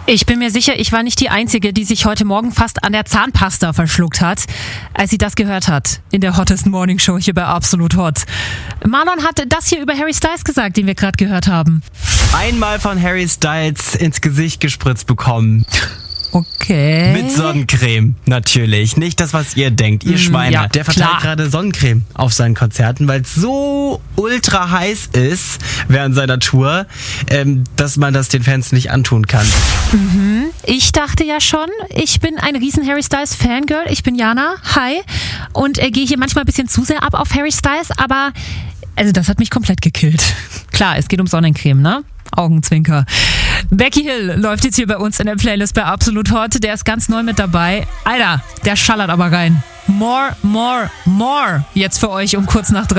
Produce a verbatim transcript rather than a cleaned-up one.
Ich bin mir sicher, ich war nicht die Einzige, die sich heute Morgen fast an der Zahnpasta verschluckt hat, als sie das gehört hat in der Hottest Morning Show hier bei Absolut Hot. Marlon hat das hier über Harry Styles gesagt, den wir gerade gehört haben. Einmal von Harry Styles ins Gesicht gespritzt bekommen. Okay. Mit Sonnencreme, natürlich. Nicht das, was ihr denkt, ihr Schweine. ja, Der verteilt klar. gerade Sonnencreme auf seinen Konzerten, weil es so ultra heiß ist während seiner Tour, ähm, dass man das den Fans nicht antun kann. Ich dachte ja schon, ich bin ein riesen Harry Styles Fangirl. Ich bin Jana, hi. Und äh, gehe hier manchmal ein bisschen zu sehr ab auf Harry Styles, aber also das hat mich komplett gekillt. Klar, es geht um Sonnencreme, ne? Augenzwinker. Becky Hill läuft jetzt hier bei uns in der Playlist bei Absolut Hot. Der ist ganz neu mit dabei. Alter, der schallert aber rein. More, more, more. Jetzt für euch um kurz nach drei.